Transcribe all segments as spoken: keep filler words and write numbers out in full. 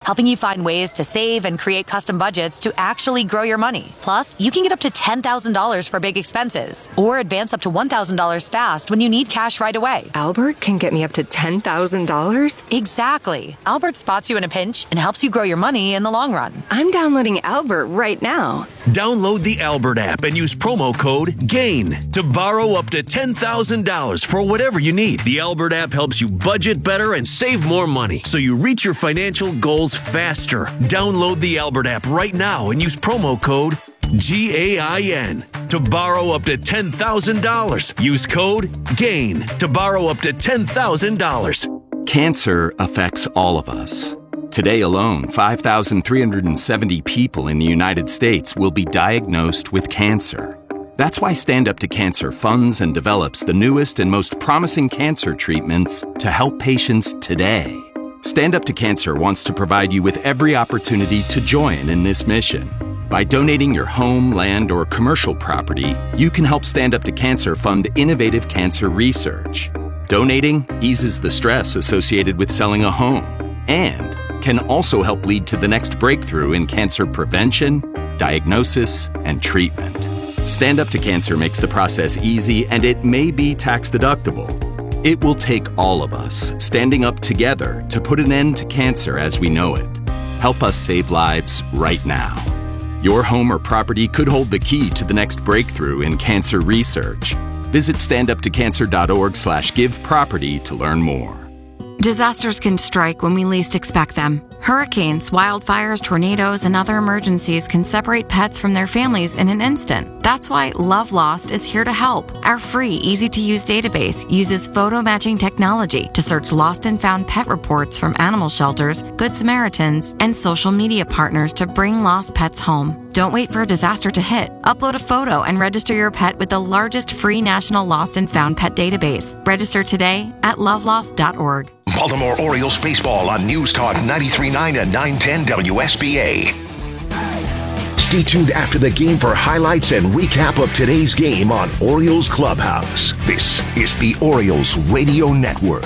helping you find ways to save and create custom budgets to actually grow your money. Plus, you can get up to ten thousand dollars for big expenses or advance up to one thousand dollars fast when you need cash right away. Albert can get me up to ten thousand dollars? Exactly. Albert spots you in a pinch and helps you grow your money in the long run. I'm downloading Albert right now. Download the Albert app and use promo code GAIN to borrow up to ten thousand dollars for whatever you need. The Albert app helps you budget better and save more money so you reach your financial goals faster. Download the Albert app right now and use promo code G A I N to borrow up to ten thousand dollars. Use code GAIN to borrow up to ten thousand dollars. Cancer affects all of us. Today alone, five thousand three hundred seventy people in the United States will be diagnosed with cancer. That's why Stand Up to Cancer funds and develops the newest and most promising cancer treatments to help patients today. Stand Up to Cancer wants to provide you with every opportunity to join in this mission. By donating your home, land, or commercial property, you can help Stand Up to Cancer fund innovative cancer research. Donating eases the stress associated with selling a home and can also help lead to the next breakthrough in cancer prevention, diagnosis, and treatment. Stand Up to Cancer makes the process easy, and it may be tax deductible. It will take all of us standing up together to put an end to cancer as we know it. Help us save lives right now. Your home or property could hold the key to the next breakthrough in cancer research. Visit standuptocancer.org slash give property to learn more. Disasters can strike when we least expect them. Hurricanes, wildfires, tornadoes, and other emergencies can separate pets from their families in an instant. That's why Love Lost is here to help. Our free, easy-to-use database uses photo matching technology to search lost and found pet reports from animal shelters, Good Samaritans, and social media partners to bring lost pets home. Don't wait for a disaster to hit. Upload a photo and register your pet with the largest free national lost and found pet database. Register today at love lost dot org. Baltimore Orioles baseball on News Talk ninety-three point nine and nine ten W S B A. Stay tuned after the game for highlights and recap of today's game on Orioles Clubhouse. This is the Orioles Radio Network.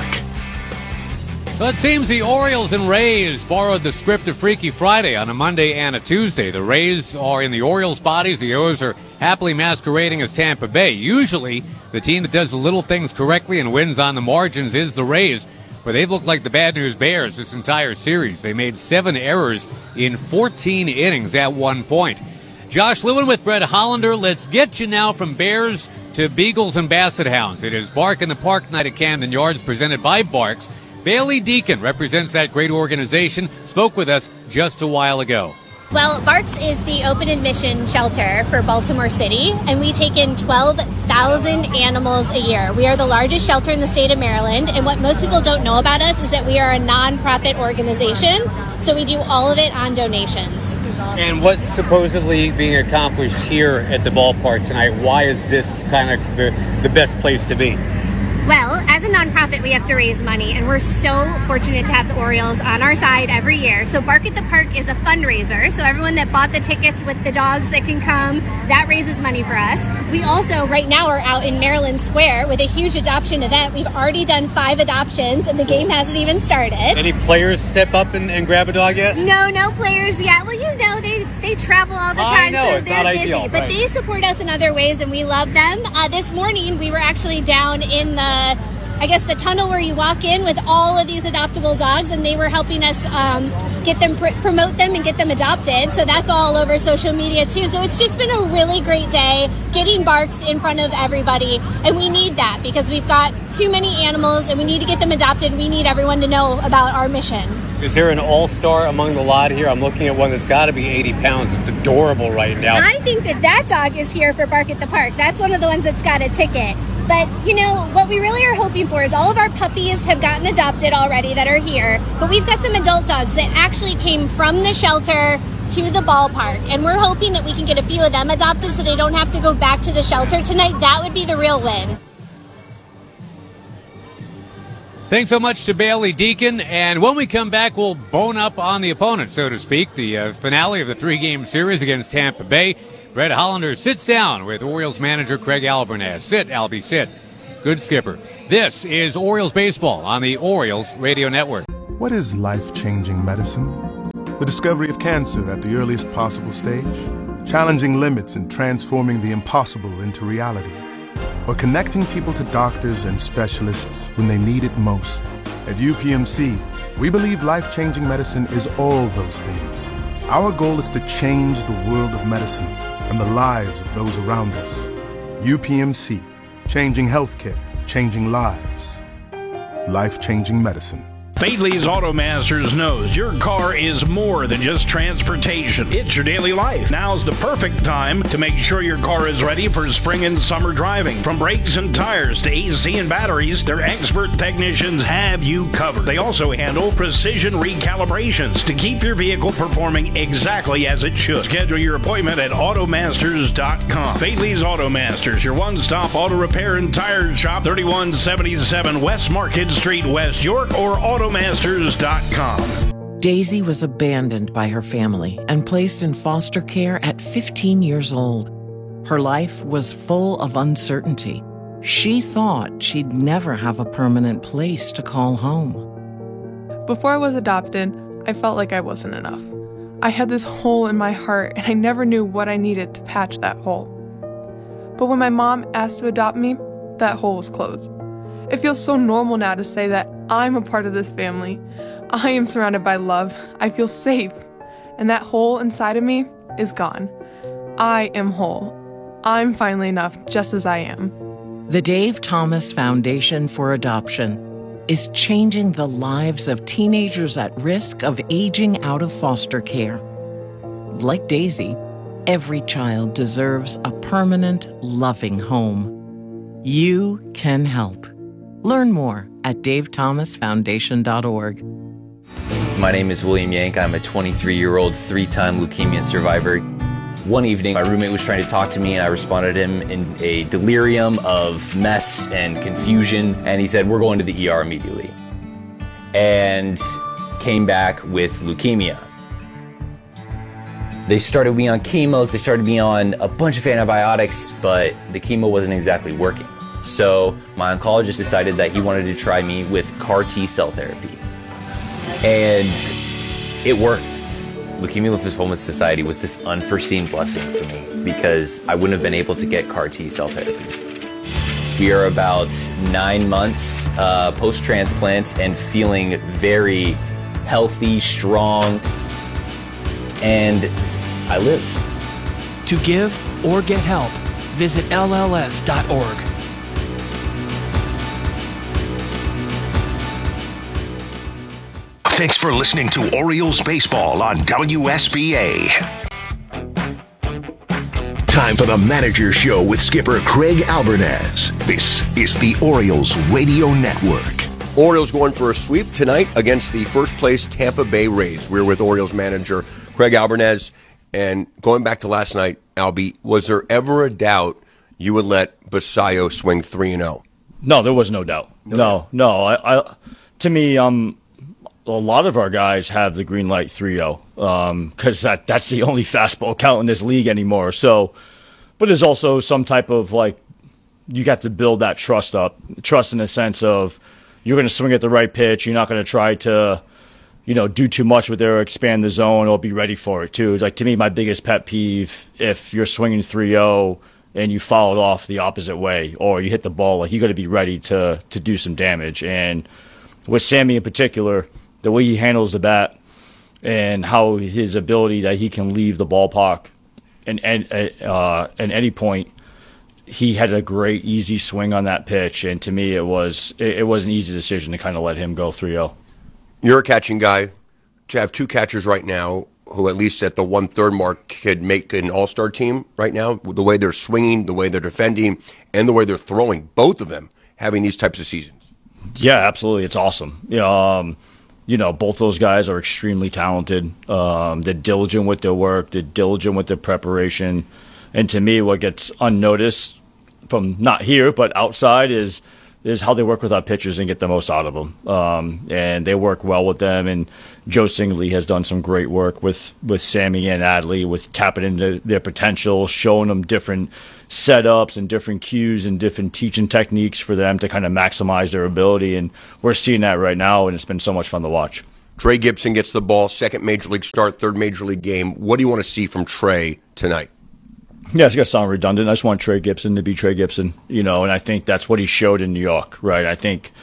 So it seems the Orioles and Rays borrowed the script of Freaky Friday on a Monday and a Tuesday. The Rays are in the Orioles' bodies. The O's are happily masquerading as Tampa Bay. Usually, the team that does the little things correctly and wins on the margins is the Rays. But they've looked like the Bad News Bears this entire series. They made seven errors in fourteen innings at one point. Josh Lewin with Brett Hollander. Let's get you now from Bears to Beagles and Basset Hounds. It is Bark in the Park night at Camden Yards presented by Barks. Bailey Deacon represents that great organization, spoke with us just a while ago. Well, Barks is the open admission shelter for Baltimore City, and we take in twelve thousand animals a year. We are the largest shelter in the state of Maryland, and what most people don't know about us is that we are a nonprofit organization, so we do all of it on donations. And what's supposedly being accomplished here at the ballpark tonight? Why is this kind of the, the best place to be? Well, as a nonprofit, we have to raise money, and we're so fortunate to have the Orioles on our side every year. So Bark at the Park is a fundraiser, so everyone that bought the tickets with the dogs that can come, that raises money for us. We also, right now, are out in Maryland Square with a huge adoption event. We've already done five adoptions, and the game hasn't even started. Any players step up and, and grab a dog yet? No, no players yet. Well, you know, they, they travel all the I time, know, so it's they're not busy. ideal, but right. they support us in other ways, and we love them. Uh, this morning, we were actually down in the I guess the tunnel where you walk in with all of these adoptable dogs, and they were helping us um, get them, pr- promote them and get them adopted. So that's all over social media too. So it's just been a really great day getting Barks in front of everybody. And we need that because we've got too many animals and we need to get them adopted. We need everyone to know about our mission. Is there an all-star among the lot here? I'm looking at one that's got to be eighty pounds. It's adorable right now. I think that that dog is here for Bark at the Park. That's one of the ones that's got a ticket. But, you know, what we really are hoping for is all of our puppies have gotten adopted already that are here. But we've got some adult dogs that actually came from the shelter to the ballpark. And we're hoping that we can get a few of them adopted so they don't have to go back to the shelter tonight. That would be the real win. Thanks so much to Bailey Deacon. And when we come back, we'll bone up on the opponent, so to speak. The uh, finale of the three-game series against Tampa Bay. Brett Hollander sits down with Orioles manager Craig Albernaz. Sit, Albie, sit. Good skipper. This is Orioles baseball on the Orioles Radio Network. What is life-changing medicine? The discovery of cancer at the earliest possible stage, challenging limits and transforming the impossible into reality, or connecting people to doctors and specialists when they need it most. At U P M C, we believe life-changing medicine is all those things. Our goal is to change the world of medicine and the lives of those around us. U P M C, changing healthcare, changing lives. Life-changing medicine. Fadley's Automasters knows your car is more than just transportation. It's your daily life. Now's the perfect time to make sure your car is ready for spring and summer driving. From brakes and tires to A C and batteries, their expert technicians have you covered. They also handle precision recalibrations to keep your vehicle performing exactly as it should. Schedule your appointment at automasters dot com. Fadley's Automasters, your one-stop auto repair and tire shop, thirty-one seventy-seven West Market Street, West York, or automasters dot com. Daisy was abandoned by her family and placed in foster care at fifteen years old. Her life was full of uncertainty. She thought she'd never have a permanent place to call home. Before I was adopted, I felt like I wasn't enough. I had this hole in my heart, and I never knew what I needed to patch that hole. But when my mom asked to adopt me, that hole was closed. It feels so normal now to say that I'm a part of this family. I am surrounded by love. I feel safe. And that hole inside of me is gone. I am whole. I'm finally enough just as I am. The Dave Thomas Foundation for Adoption is changing the lives of teenagers at risk of aging out of foster care. Like Daisy, every child deserves a permanent, loving home. You can help. Learn more at dave thomas foundation dot org. My name is William Yank. I'm a twenty-three-year-old three-time leukemia survivor. One evening, my roommate was trying to talk to me, and I responded to him in a delirium of mess and confusion, and he said, "We're going to the E R immediately," and came back with leukemia. They started me on chemos, they started me on a bunch of antibiotics, but the chemo wasn't exactly working. So my oncologist decided that he wanted to try me with C A R T cell therapy. And it worked. Leukemia Lymphoma Society was this unforeseen blessing for me because I wouldn't have been able to get C A R T cell therapy. We are about nine months uh, post-transplant and feeling very healthy, strong, and I live. To give or get help, visit L L S dot org. Thanks for listening to Orioles Baseball on W S B A. Time for the Manager Show with skipper Craig Albernaz. This is the Orioles Radio Network. Orioles going for a sweep tonight against the first place Tampa Bay Rays. We're with Orioles manager Craig Albernaz. And going back to last night, Albie, was there ever a doubt you would let Basayo swing three and oh? No, there was no doubt. No, no. no I, I, to me, um, a lot of our guys have the green light three oh because um, that, that's the only fastball count in this league anymore. So, but there's also some type of, like, you got to build that trust up. Trust in the sense of you're going to swing at the right pitch. You're not going to try to, you know, do too much with it or expand the zone or be ready for it, too. Like, to me, my biggest pet peeve, if you're swinging three oh and you foul it off the opposite way or you hit the ball, like, you got to be ready to, to do some damage. And with Sammy in particular, the way he handles the bat and how his ability that he can leave the ballpark and, and uh, at any point, he had a great, easy swing on that pitch. And to me, it was it, it was an easy decision to kind of let him go three oh. You're a catching guy. To have two catchers right now who at least at the one-third mark could make an all-star team right now, the way they're swinging, the way they're defending, and the way they're throwing, both of them having these types of seasons. Yeah, absolutely. It's awesome. Um, you know, both those guys are extremely talented. Um, they're diligent with their work. They're diligent with their preparation. And to me, what gets unnoticed from not here but outside is is how they work with our pitchers and get the most out of them. Um, and they work well with them. And Joe Singley has done some great work with, with Sammy and Adley with tapping into their potential, showing them different setups and different cues and different teaching techniques for them to kind of maximize their ability. And we're seeing that right now, and it's been so much fun to watch. Trey Gibson gets the ball, second major league start, third major league game. What do you want to see from Trey tonight? Yeah, it's going to sound redundant. I just want Trey Gibson to be Trey Gibson, you know, and I think that's what he showed in New York, right? I think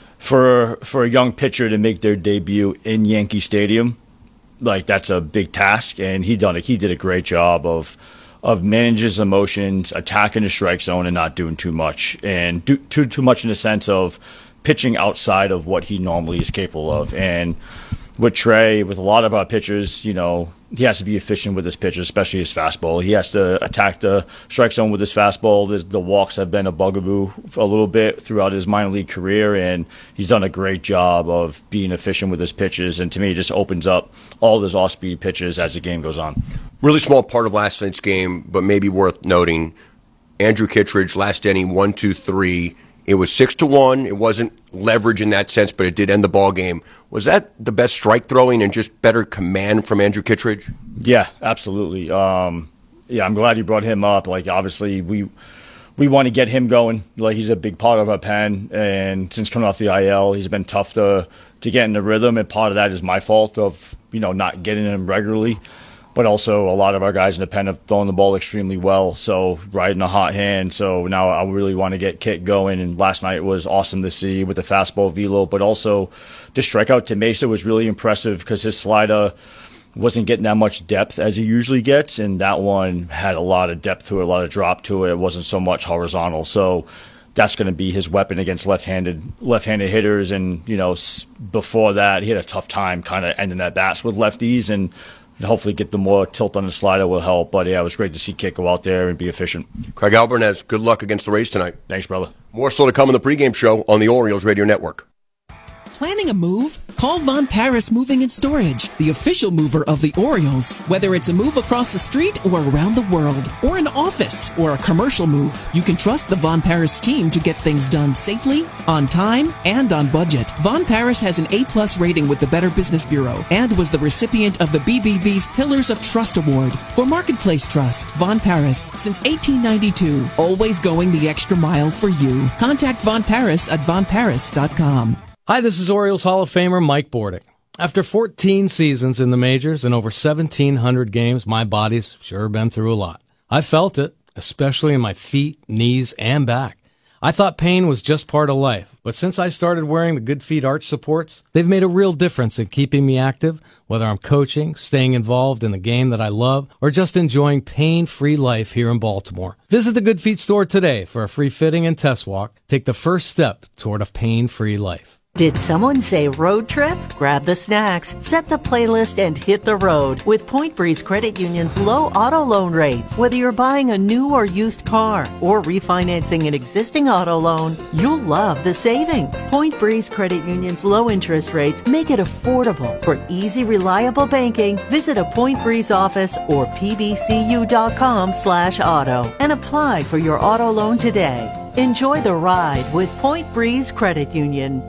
for for a young pitcher to make their debut in Yankee Stadium, like that's a big task, and he done it. He did a great job of of managing his emotions, attacking the strike zone, and not doing too much, and do too too much in the sense of pitching outside of what he normally is capable of. And with Trey, with a lot of our pitchers, you know, he has to be efficient with his pitches, especially his fastball. He has to attack the strike zone with his fastball. The, the walks have been a bugaboo a little bit throughout his minor league career, and he's done a great job of being efficient with his pitches. And to me, it just opens up all his off-speed pitches as the game goes on. Really small part of last night's game, but maybe worth noting. Andrew Kittredge, last inning, one, two, three. It was six to one. It wasn't leverage in that sense, but it did end the ball game. Was that the best strike throwing and just better command from Andrew Kittredge? Yeah, absolutely. Um, yeah, I'm glad you brought him up. Like, obviously, we we want to get him going. Like, he's a big part of our pen, and since coming off the I L, he's been tough to to get in the rhythm. And part of that is my fault of you know not getting him regularly. But also a lot of our guys in the pen have thrown the ball extremely well, so riding a hot hand. So now I really want to get Kit going, and last night was awesome to see with the fastball velo, but also the strikeout to Mesa was really impressive because his slider wasn't getting that much depth as he usually gets, and that one had a lot of depth to it, a lot of drop to it. It wasn't so much horizontal. So that's going to be his weapon against left-handed left-handed hitters, and you know before that he had a tough time kind of ending at bats with lefties, and hopefully get the more tilt on the slider will help. But, yeah, it was great to see Kit go out there and be efficient. Craig Albernez, good luck against the Rays tonight. Thanks, brother. More still to come on the pregame show on the Orioles Radio Network. Planning a move? Call Von Paris Moving and Storage, the official mover of the Orioles. Whether it's a move across the street or around the world, or an office or a commercial move, you can trust the Von Paris team to get things done safely, on time, and on budget. Von Paris has an A plus rating with the Better Business Bureau and was the recipient of the B B B's Pillars of Trust Award for Marketplace Trust. Von Paris, since eighteen ninety-two, always going the extra mile for you. Contact Von Paris at von paris dot com. Hi, this is Orioles Hall of Famer Mike Bordick. After fourteen seasons in the majors and over seventeen hundred games, my body's sure been through a lot. I felt it, especially in my feet, knees, and back. I thought pain was just part of life, but since I started wearing the Good Feet arch supports, they've made a real difference in keeping me active, whether I'm coaching, staying involved in the game that I love, or just enjoying pain-free life here in Baltimore. Visit the Good Feet store today for a free fitting and test walk. Take the first step toward a pain-free life. Did someone say road trip? Grab the snacks, set the playlist, and hit the road with Point Breeze Credit Union's low auto loan rates. Whether you're buying a new or used car or refinancing an existing auto loan, you'll love the savings. Point Breeze Credit Union's low interest rates make it affordable. For easy, reliable banking, visit a Point Breeze office or pbcu.com slash auto and apply for your auto loan today. Enjoy the ride with Point Breeze Credit Union.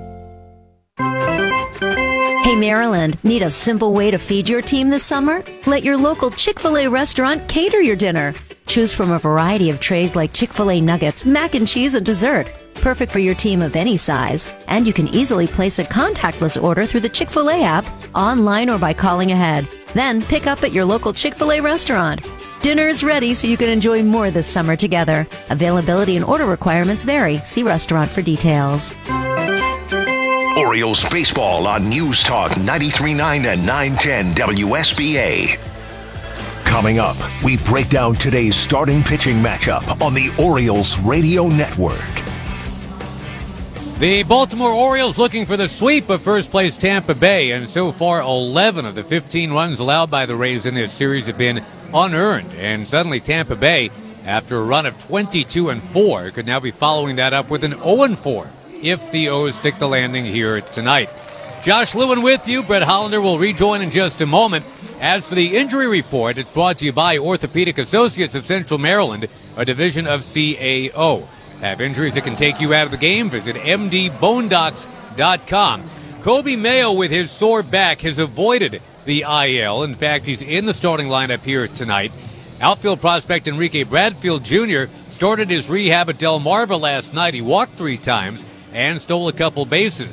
Hey Maryland, need a simple way to feed your team this summer? Let your local Chick-fil-A restaurant cater your dinner. Choose from a variety of trays like Chick-fil-A nuggets, mac and cheese, and dessert. Perfect for your team of any size. And you can easily place a contactless order through the Chick-fil-A app, online or by calling ahead. Then pick up at your local Chick-fil-A restaurant. Dinner is ready so you can enjoy more this summer together. Availability and order requirements vary. See restaurant for details. Orioles baseball on News Talk ninety-three point nine and nine ten W S B A. Coming up, we break down today's starting pitching matchup on the Orioles Radio Network. The Baltimore Orioles looking for the sweep of first-place Tampa Bay, and so far eleven of the fifteen runs allowed by the Rays in this series have been unearned. And suddenly Tampa Bay, after a run of twenty-two and four, could now be following that up with an oh and four. If the O's stick the landing here tonight. Josh Lewin with you. Brett Hollander will rejoin in just a moment. As for the injury report, it's brought to you by Orthopedic Associates of Central Maryland, a division of C A O. Have injuries that can take you out of the game? Visit m d bone docs dot com. Kobe Mayo, with his sore back, has avoided the I L. In fact, he's in the starting lineup here tonight. Outfield prospect Enrique Bradfield Junior started his rehab at Delmarva last night. He walked three times and stole a couple bases.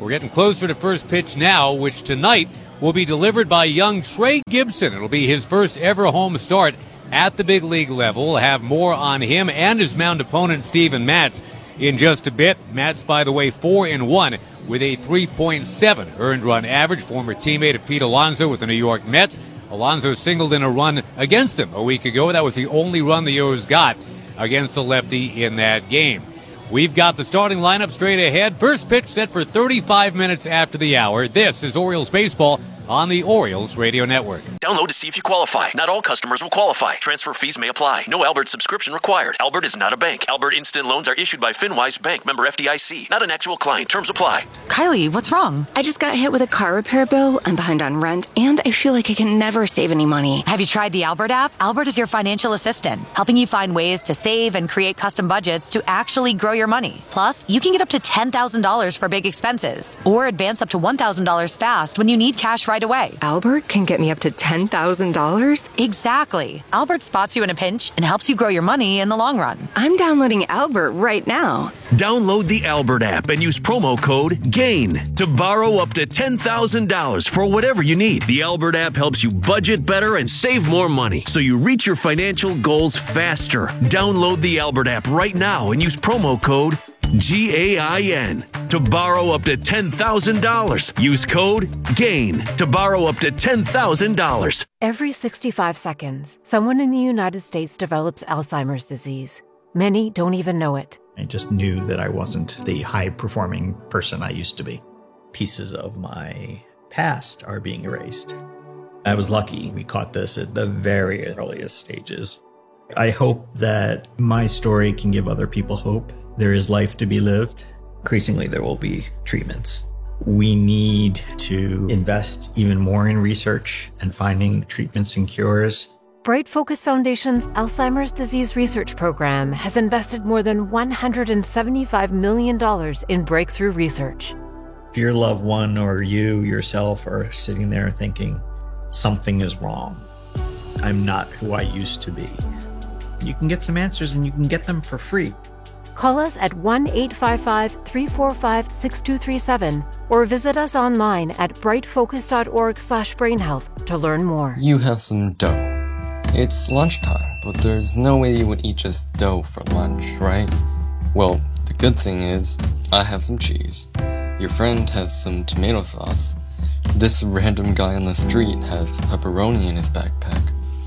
We're getting closer to first pitch now, which tonight will be delivered by young Trey Gibson. It'll be his first ever home start at the big league level. We'll have more on him and his mound opponent, Steven Matz, in just a bit. Matz, by the way, four and one with a three point seven earned run average. Former teammate of Pete Alonso with the New York Mets. Alonso singled in a run against him a week ago. That was the only run the O's got against the lefty in that game. We've got the starting lineup straight ahead. First pitch set for thirty-five minutes after the hour. This is Orioles baseball on the Orioles Radio Network. Download to see if you qualify. Not all customers will qualify. Transfer fees may apply. No Albert subscription required. Albert is not a bank. Albert Instant Loans are issued by FinWise Bank, member F D I C. Not an actual client. Terms apply. Kylie, what's wrong? I just got hit with a car repair bill. I'm behind on rent, and I feel like I can never save any money. Have you tried the Albert app? Albert is your financial assistant, helping you find ways to save and create custom budgets to actually grow your money. Plus, you can get up to ten thousand dollars for big expenses, or advance up to one thousand dollars fast when you need cash right away. Albert can get me up to ten thousand dollars? Exactly. Albert spots you in a pinch and helps you grow your money in the long run. I'm downloading Albert right now. Download the Albert app and use promo code GAIN to borrow up to ten thousand dollars for whatever you need. The Albert app helps you budget better and save more money so you reach your financial goals faster. Download the Albert app right now and use promo code G A I N to borrow up to ten thousand dollars. Use code GAIN to borrow up to ten thousand dollars. Every sixty-five seconds, someone in the United States develops Alzheimer's disease. Many don't even know it. I just knew that I wasn't the high-performing person I used to be. Pieces of my past are being erased. I was lucky we caught this at the very earliest stages. I hope that my story can give other people hope. There is life to be lived. Increasingly, there will be treatments. We need to invest even more in research and finding treatments and cures. Bright Focus Foundation's Alzheimer's Disease Research Program has invested more than one hundred seventy-five million dollars in breakthrough research. If your loved one or you yourself are sitting there thinking, something is wrong, I'm not who I used to be, you can get some answers and you can get them for free. Call us at one eight five five, three four five, six two three seven or visit us online at brightfocus.org slash brainhealth to learn more. You have some dough. It's lunchtime, but there's no way you would eat just dough for lunch, right? Well, the good thing is, I have some cheese. Your friend has some tomato sauce. This random guy on the street has pepperoni in his backpack.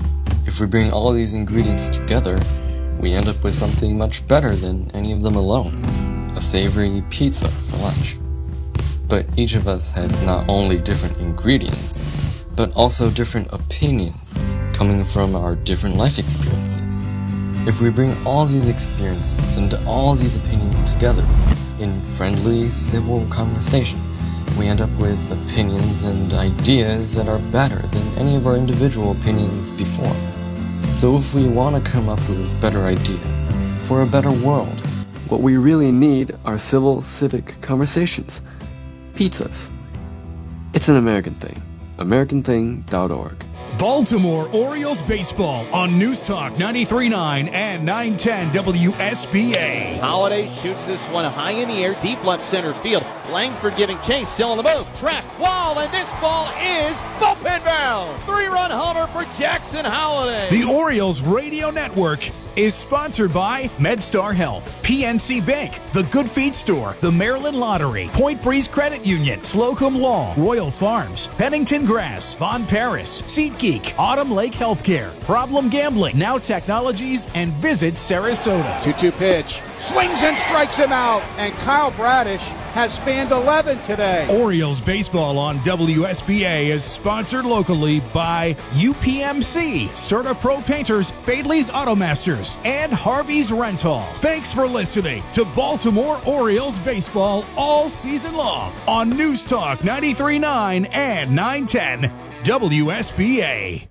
If we bring all these ingredients together, we end up with something much better than any of them alone. A savory pizza for lunch. But each of us has not only different ingredients, but also different opinions coming from our different life experiences. If we bring all these experiences and all these opinions together in friendly, civil conversation, we end up with opinions and ideas that are better than any of our individual opinions before. So if we want to come up with better ideas for a better world, what we really need are civil, civic conversations. Pizzas. It's an American thing. American thing dot org. Baltimore Orioles baseball on News Talk ninety-three point nine and nine ten W S B A. Holiday shoots this one high in the air, deep left center field. Langford giving chase, still on the move. Track, wall, and this ball is bullpen bound. Three-run homer for Jackson Holiday. The Orioles Radio Network is sponsored by MedStar Health, P N C Bank, The Good Feed Store, the Maryland Lottery, Point Breeze Credit Union, Slocum Law, Royal Farms, Pennington Grass, Von Paris, SeatGeek, Autumn Lake Healthcare, Problem Gambling, Now Technologies, and Visit Sarasota. two two pitch. Swings and strikes him out, and Kyle Bradish has spanned eleven today. Orioles baseball on W S B A is sponsored locally by U P M C, Serta Pro Painters, Fadley's Automasters, and Harvey's Rental. Thanks for listening to Baltimore Orioles baseball all season long on News Talk ninety-three point nine and nine ten W S B A.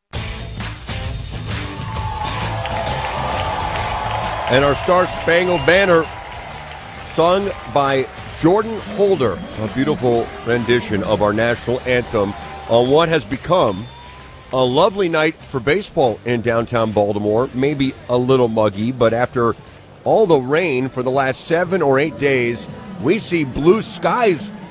And our Star Spangled Banner, sung by Jordan Holder, a beautiful rendition of our national anthem on what has become a lovely night for baseball in downtown Baltimore. Maybe a little muggy, but after all the rain for the last seven or eight days, we see blue skies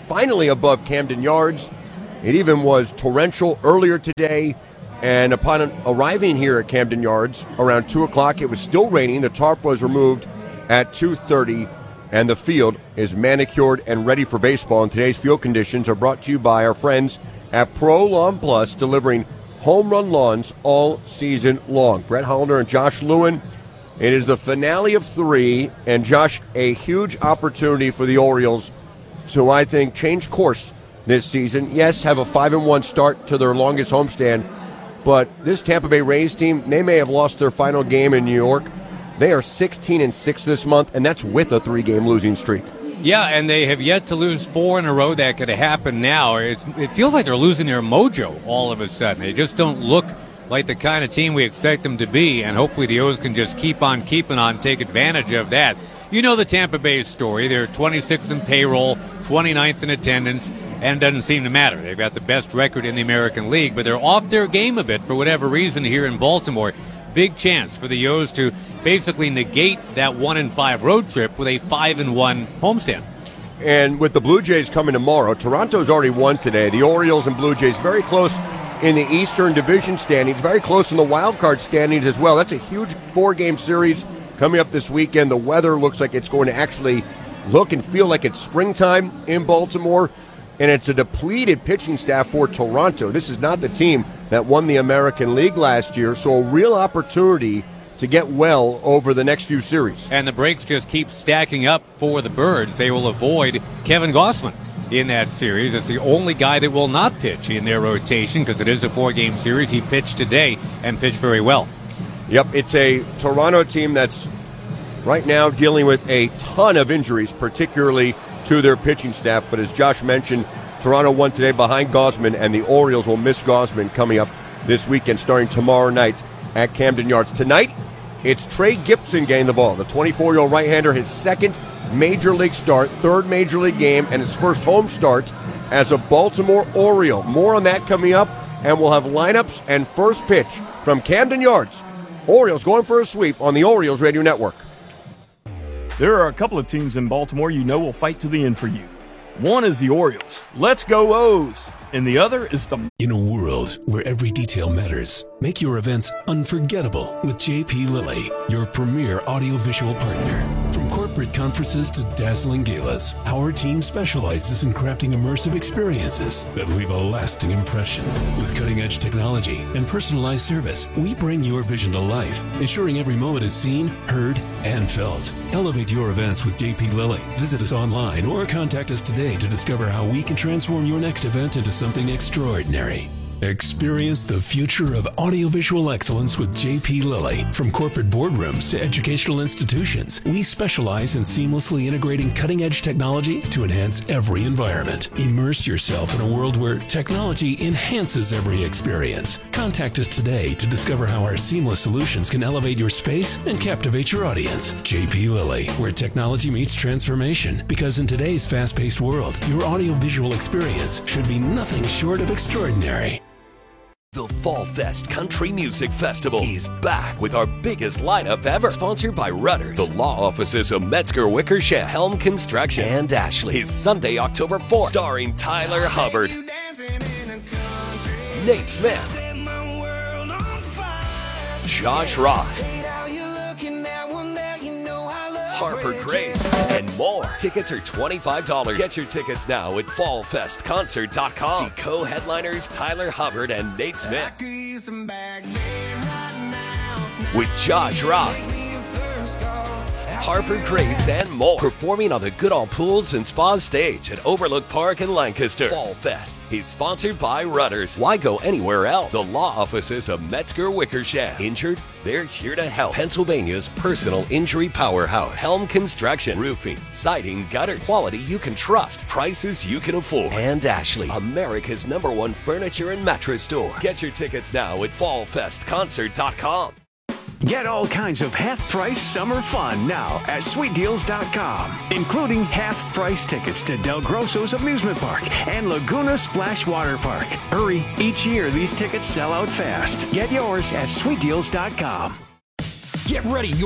finally above Camden Yards. It even was torrential earlier today. And upon arriving here at Camden Yards around two o'clock, it was still raining. The tarp was removed at two thirty, and the field is manicured and ready for baseball. And today's field conditions are brought to you by our friends at Pro Lawn Plus, delivering home run lawns all season long. Brett Hollander and Josh Lewin. It is the finale of three, and Josh, a huge opportunity for the Orioles to, I think, change course this season. Yes, have a five and one start to their longest homestand. But this Tampa Bay Rays team, they may have lost their final game in New York. They are sixteen and six this month, and that's with a three-game losing streak. Yeah, and they have yet to lose four in a row. That could happen now. It's, it feels like they're losing their mojo all of a sudden. They just don't look like the kind of team we expect them to be, and hopefully the O's can just keep on keeping on, take advantage of that. You know the Tampa Bay story. They're twenty-sixth in payroll, twenty-ninth in attendance, and it doesn't seem to matter. They've got the best record in the American League, but they're off their game a bit for whatever reason here in Baltimore. Big chance for the O's to basically negate that one and five road trip with a five and one homestand. And with the Blue Jays coming tomorrow, Toronto's already won today. The Orioles and Blue Jays very close in the Eastern Division standings, very close in the wild card standings as well. That's a huge four-game series coming up this weekend. The weather looks like it's going to actually look and feel like it's springtime in Baltimore. And it's a depleted pitching staff for Toronto. This is not the team that won the American League last year, so a real opportunity to get well over the next few series. And the breaks just keep stacking up for the Birds. They will avoid Kevin Gausman in that series. It's the only guy that will not pitch in their rotation because it is a four-game series. He pitched today and pitched very well. Yep, it's a Toronto team that's right now dealing with a ton of injuries, particularly to their pitching staff. But as Josh mentioned, Toronto won today behind Gausman, and the Orioles will miss Gausman coming up this weekend, starting tomorrow night at Camden Yards. Tonight, it's Trey Gibson getting the ball. The twenty-four-year-old right-hander, his second Major League start, third Major League game, and his first home start as a Baltimore Oriole. More on that coming up, and we'll have lineups and first pitch from Camden Yards. Orioles going for a sweep on the Orioles Radio Network. There are a couple of teams in Baltimore you know will fight to the end for you. One is the Orioles. Let's go O's. And the other is the... In a world where every detail matters, make your events unforgettable with J P Lilly, your premier audiovisual partner. From corporate conferences to dazzling galas, our team specializes in crafting immersive experiences that leave a lasting impression. With cutting-edge technology and personalized service, we bring your vision to life, ensuring every moment is seen, heard, and felt. Elevate your events with J P Lilly. Visit us online or contact us today to discover how we can transform your next event into something extraordinary. Experience the future of audiovisual excellence with J P Lilly. From corporate boardrooms to educational institutions, we specialize in seamlessly integrating cutting-edge technology to enhance every environment. Immerse yourself in a world where technology enhances every experience. Contact us today to discover how our seamless solutions can elevate your space and captivate your audience. J P Lilly, where technology meets transformation. Because in today's fast-paced world, your audiovisual experience should be nothing short of extraordinary. The Fall Fest Country Music Festival is back with our biggest lineup ever. Sponsored by Rudders, the law offices of Metzger Wickersham, Helm Construction, and Ashley. Is Sunday, October fourth, starring Tyler Hubbard, Nate Smith, Josh Ross, Harper Grace, and more. Tickets are twenty-five dollars. Get your tickets now at fall fest concert dot com. See co-headliners Tyler Hubbard and Nate Smith. With Josh Ross, Harper Grace, and more. Performing on the Goodall Pools and Spa stage at Overlook Park in Lancaster. Fall Fest is sponsored by Rudders. Why go anywhere else? The law offices of Metzger Wickersham. Injured? They're here to help. Pennsylvania's personal injury powerhouse. Helm Construction. Roofing, siding, gutters. Quality you can trust. Prices you can afford. And Ashley, America's number one furniture and mattress store. Get your tickets now at fall fest concert dot com. Get all kinds of half-price summer fun now at sweet deals dot com, including half-price tickets to Del Grosso's Amusement Park and Laguna Splash Water Park. Hurry, each year these tickets sell out fast. Get yours at sweet deals dot com. Get ready, York.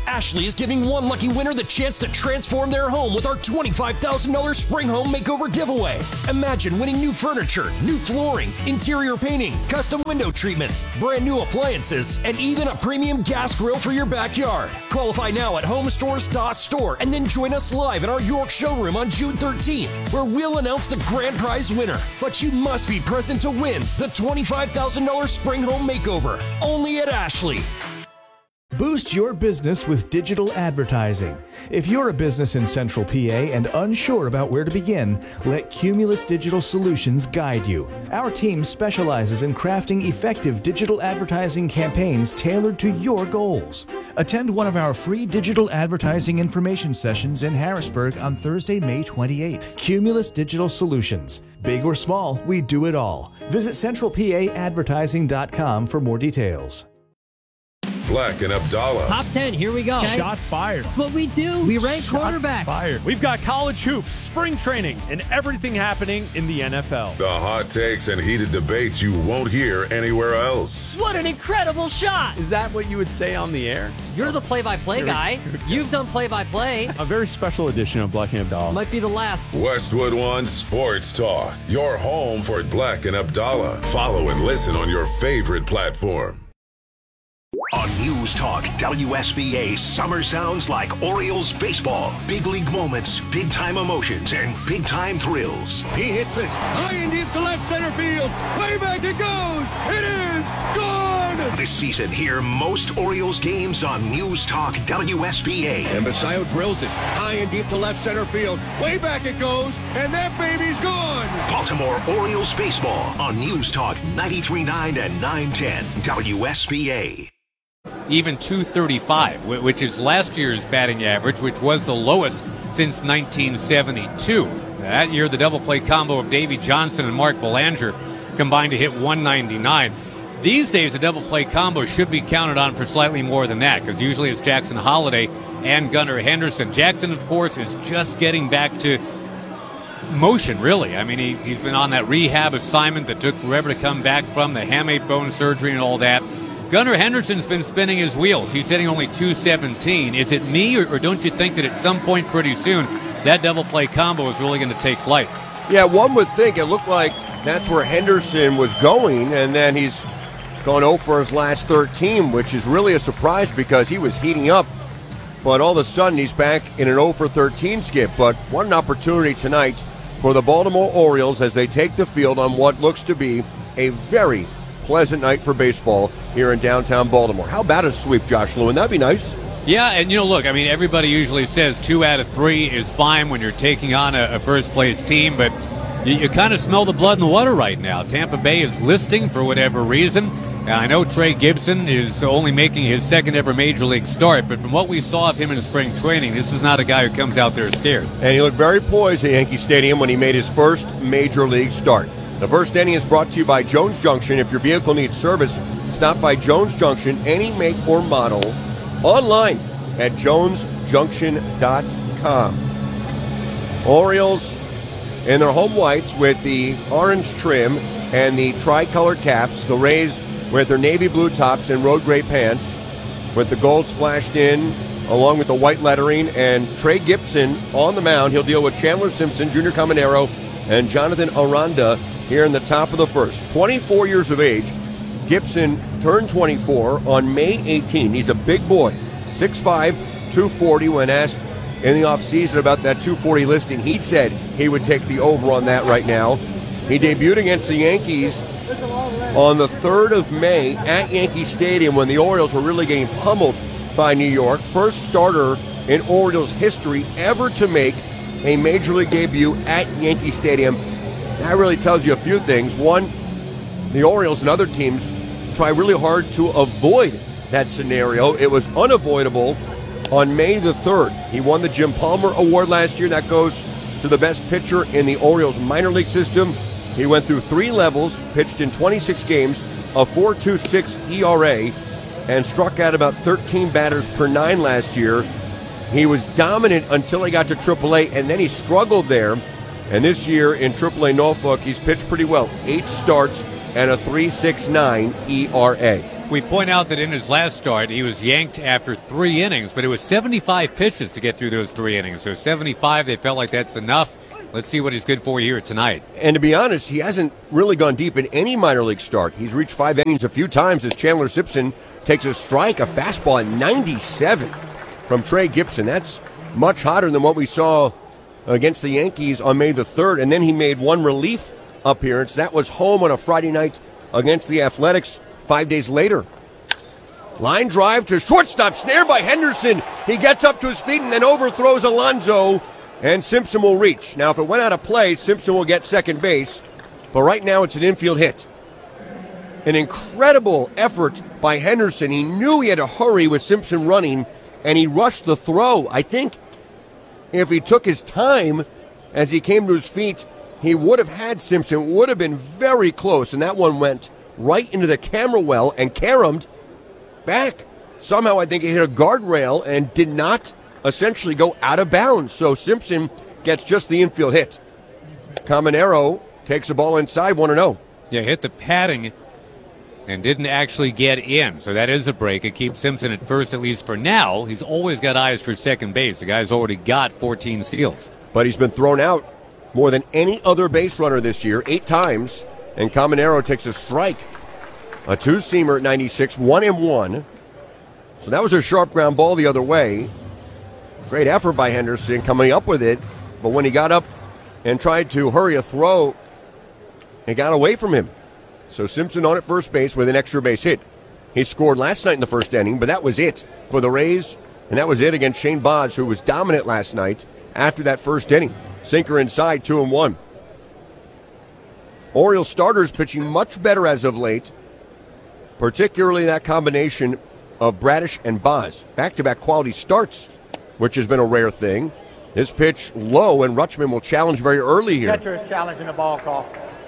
Ashley is giving one lucky winner the chance to transform their home with our twenty-five thousand dollars Spring Home Makeover giveaway. Imagine winning new furniture, new flooring, interior painting, custom window treatments, brand new appliances, and even a premium gas grill for your backyard. Qualify now at home stores dot store and then join us live in our York showroom on June thirteenth, where we'll announce the grand prize winner. But you must be present to win the twenty-five thousand dollars Spring Home Makeover, only at Ashley. Boost your business with digital advertising. If you're a business in Central P A and unsure about where to begin, let Cumulus Digital Solutions guide you. Our team specializes in crafting effective digital advertising campaigns tailored to your goals. Attend one of our free digital advertising information sessions in Harrisburg on Thursday, May twenty-eighth. Cumulus Digital Solutions. Big or small, we do it all. Visit central p a advertising dot com for more details. Black and Abdallah. Top ten, here we go. Okay. Shots fired. That's what we do. We rank Shots quarterbacks. Fired. We've got college hoops, spring training, and everything happening in the N F L. The hot takes and heated debates you won't hear anywhere else. What an incredible shot. Is that what you would say on the air? You're the play-by-play guy. You've done play-by-play. A very special edition of Black and Abdallah. Might be the last. Westwood One Sports Talk. Your home for Black and Abdallah. Follow and listen on your favorite platform. On News Talk W S B A, summer sounds like Orioles baseball. Big league moments, big time emotions, and big time thrills. He hits this high and deep to left center field. Way back it goes. It is gone. This season, hear most Orioles games on News Talk W S B A. And Basayo drills it high and deep to left center field. Way back it goes, and that baby's gone. Baltimore Orioles baseball on News Talk ninety-three point nine and nine ten W S B A. Even two thirty-five, which is last year's batting average, which was the lowest since nineteen seventy-two. That year, the double play combo of Davey Johnson and Mark Belanger combined to hit one ninety-nine. These days, a double play combo should be counted on for slightly more than that, because usually it's Jackson Holliday and Gunnar Henderson. Jackson, of course, is just getting back to motion, really. I mean, he, he's been on that rehab assignment that took forever to come back from, the hamate bone surgery and all that. Gunnar Henderson's been spinning his wheels. He's hitting only two seventeen. Is it me, or, or don't you think that at some point pretty soon that double play combo is really going to take flight? Yeah, one would think it looked like that's where Henderson was going, and then he's gone oh for his last thirteen, which is really a surprise because he was heating up. But all of a sudden he's back in an oh for thirteen skip. But what an opportunity tonight for the Baltimore Orioles as they take the field on what looks to be a very pleasant night for baseball here in downtown Baltimore. How about a sweep, Josh Lewin? That'd be nice. Yeah, and you know, look, I mean, everybody usually says two out of three is fine when you're taking on a, a first-place team, but you, you kind of smell the blood in the water right now. Tampa Bay is listing for whatever reason. And I know Trey Gibson is only making his second-ever Major League start, but from what we saw of him in spring training, this is not a guy who comes out there scared. And he looked very poised at Yankee Stadium when he made his first Major League start. The first inning is brought to you by Jones Junction. If your vehicle needs service, stop by Jones Junction, any make or model, online at jones junction dot com. Orioles in their home whites with the orange trim and the tricolor caps. The Rays with their navy blue tops and road gray pants with the gold splashed in along with the white lettering. And Trey Gibson on the mound. He'll deal with Chandler Simpson, Junior Caminero, and Jonathan Aranda here in the top of the first. twenty-four years of age. Gibson turned twenty-four on May eighteenth. He's a big boy, six five, two forty. When asked in the offseason about that two forty listing, he said he would take the over on that right now. He debuted against the Yankees on the third of May at Yankee Stadium when the Orioles were really getting pummeled by New York. First starter in Orioles history ever to make a Major League debut at Yankee Stadium. That really tells you a few things. One, the Orioles and other teams try really hard to avoid that scenario. It was unavoidable on May the third. He won the Jim Palmer Award last year. That goes to the best pitcher in the Orioles minor league system. He went through three levels, pitched in twenty-six games, a four point two six E R A, and struck out about thirteen batters per nine last year. He was dominant until he got to triple A, and then he struggled there. And this year in triple A Norfolk, he's pitched pretty well. Eight starts and a three point six nine E R A. We point out that in his last start, he was yanked after three innings, but it was seventy-five pitches to get through those three innings. So seventy-five, they felt like that's enough. Let's see what he's good for here tonight. And to be honest, he hasn't really gone deep in any minor league start. He's reached five innings a few times as Chandler Simpson takes a strike, a fastball at ninety-seven from Trey Gibson. That's much hotter than what we saw against the Yankees on May the third. And then he made one relief appearance. That was home on a Friday night against the Athletics five days later. Line drive to shortstop, snared by Henderson. He gets up to his feet and then overthrows Alonso, and Simpson will reach. Now, if it went out of play, Simpson will get second base, but right now it's an infield hit. An incredible effort by Henderson. He knew he had to hurry with Simpson running, and he rushed the throw. I think if he took his time as he came to his feet, he would have had Simpson, would have been very close, and that one went right into the camera well and caromed back. Somehow I think it hit a guardrail and did not essentially go out of bounds. So Simpson gets just the infield hit. Caminero takes the ball inside, one and oh. Yeah, hit the padding and didn't actually get in. So that is a break. It keeps Simpson at first, at least for now. He's always got eyes for second base. The guy's already got fourteen steals. But he's been thrown out more than any other base runner this year, eight times. And Caminero takes a strike. A two-seamer at ninety-six, one and one. So that was a sharp ground ball the other way. Great effort by Henderson coming up with it. But when he got up and tried to hurry a throw, it got away from him. So Simpson on at first base with an extra base hit. He scored last night in the first inning, but that was it for the Rays. And that was it against Shane Baz, who was dominant last night after that first inning. Sinker inside, two and one. Orioles starters pitching much better as of late, particularly that combination of Bradish and Baz. Back-to-back quality starts, which has been a rare thing. His pitch low, and Rutschman will challenge very early here. Catcher is challenging the ball call.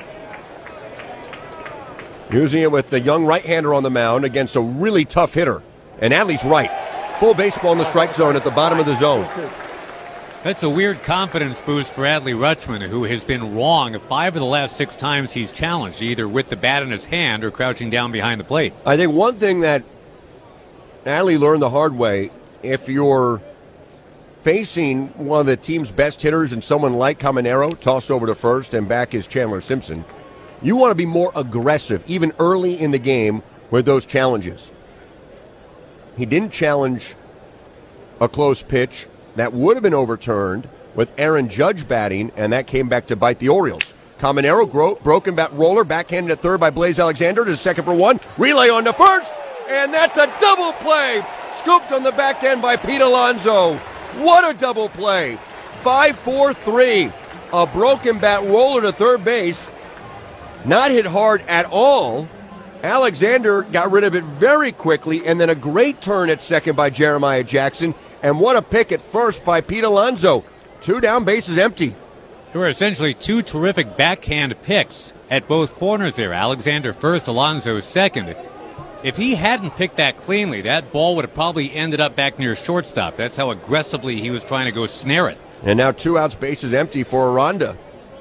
Using it with the young right-hander on the mound against a really tough hitter. And Adley's right. Full baseball in the strike zone at the bottom of the zone. That's a weird confidence boost for Adley Rutschman, who has been wrong five of the last six times he's challenged, either with the bat in his hand or crouching down behind the plate. I think one thing that Adley learned the hard way, if you're facing one of the team's best hitters and someone like Caminero, toss over to first and back is Chandler Simpson, you want to be more aggressive, even early in the game with those challenges. He didn't challenge a close pitch that would have been overturned with Aaron Judge batting, and that came back to bite the Orioles. Caminero, gro- broken bat roller, backhanded at third by Blaze Alexander to second for one. Relay on to first, and that's a double play. Scooped on the back end by Pete Alonso. What a double play. five four three. A broken bat roller to third base. Not hit hard at all. Alexander got rid of it very quickly, and then a great turn at second by Jeremiah Jackson. And what a pick at first by Pete Alonso. Two down, bases empty. There were essentially two terrific backhand picks at both corners there. Alexander first, Alonso second. If he hadn't picked that cleanly, that ball would have probably ended up back near shortstop. That's how aggressively he was trying to go snare it. And now two outs, bases empty for Aranda.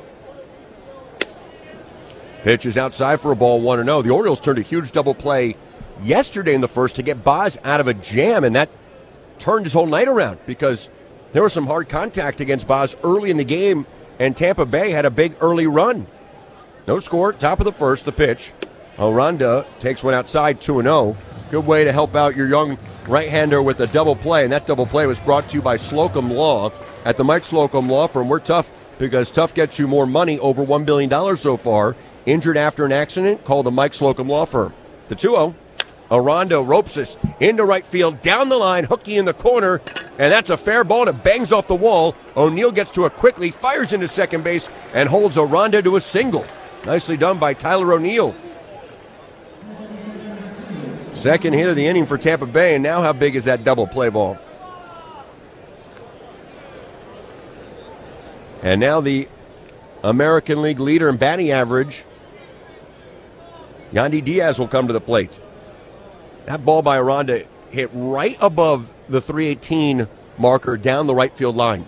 Pitch is outside for a ball, one and oh. The Orioles turned a huge double play yesterday in the first to get Baz out of a jam, and that turned his whole night around because there was some hard contact against Baz early in the game, and Tampa Bay had a big early run. No score, top of the first, the pitch. Aranda takes one outside, two and oh. Good way to help out your young right-hander with a double play, and that double play was brought to you by Slocum Law. At the Mike Slocum Law Firm, we're tough because tough gets you more money, over one billion dollars so far. Injured after an accident? Call the Mike Slocum Law Firm. The two oh. Aranda ropes us into right field, down the line, hooky in the corner, and that's a fair ball, and it bangs off the wall. O'Neill gets to it quickly, fires into second base, and holds Aranda to a single. Nicely done by Tyler O'Neill. Second hit of the inning for Tampa Bay, and now how big is that double play ball? And now the American League leader in batting average, Yandy Diaz, will come to the plate. That ball by Aranda hit right above the three eighteen marker down the right field line.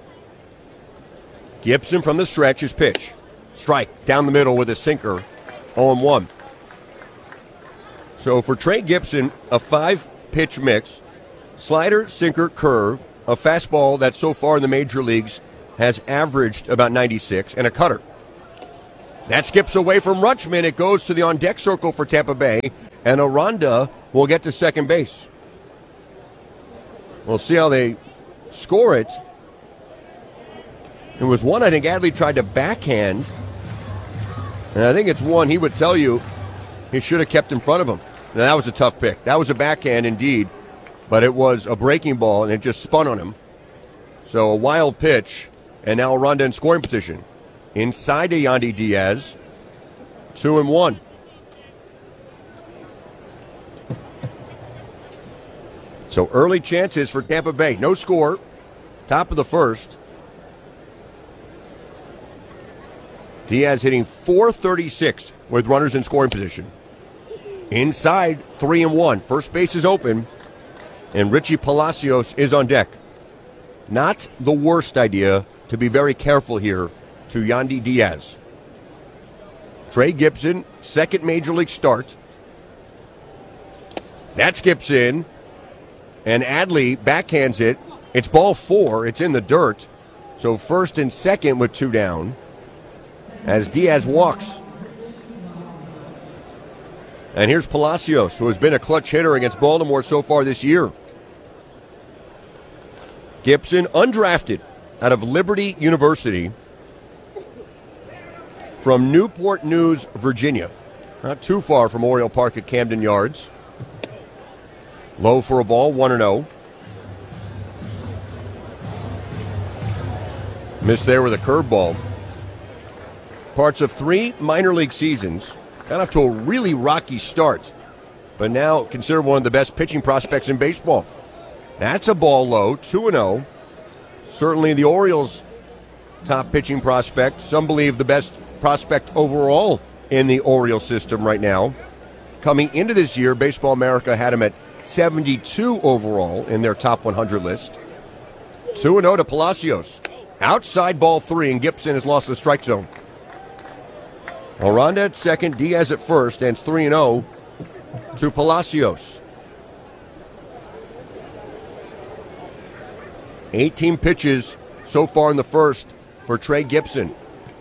Gibson from the stretch, his pitch. Strike down the middle with a sinker, oh and one. So for Trey Gibson, a five-pitch mix, slider, sinker, curve, a fastball that so far in the major leagues has averaged about ninety-six, and a cutter. That skips away from Rutschman. It goes to the on-deck circle for Tampa Bay, and Aranda will get to second base. We'll see how they score it. It was one I think Adley tried to backhand, and I think it's one he would tell you he should have kept in front of him. Now, that was a tough pick. That was a backhand indeed, but it was a breaking ball, and it just spun on him. So a wild pitch, and now Aranda in scoring position. Inside to Yandy Diaz, two and one. So early chances for Tampa Bay. No score. Top of the first. Diaz hitting four thirty-six with runners in scoring position. Inside, three and one. First base is open, and Richie Palacios is on deck. Not the worst idea to be very careful here to Yandy Diaz. Trey Gibson, second major league start. That skips in, and Adley backhands it. It's ball four. It's in the dirt. So first and second with two down as Diaz walks. And here's Palacios, who has been a clutch hitter against Baltimore so far this year. Gibson, undrafted out of Liberty University from Newport News, Virginia. Not too far from Oriole Park at Camden Yards. Low for a ball, one and oh. Missed there with a curveball. Parts of three minor league seasons. Got off to a really rocky start, but now considered one of the best pitching prospects in baseball. That's a ball low, two and oh. Certainly the Orioles' top pitching prospect. Some believe the best prospect overall in the Orioles system right now. Coming into this year, Baseball America had him at seventy-two overall in their top one hundred list. two and oh to Palacios. Outside ball three, and Gibson has lost the strike zone. Aranda at second, Diaz at first, and it's three and oh to Palacios. eighteen pitches so far in the first for Trey Gibson.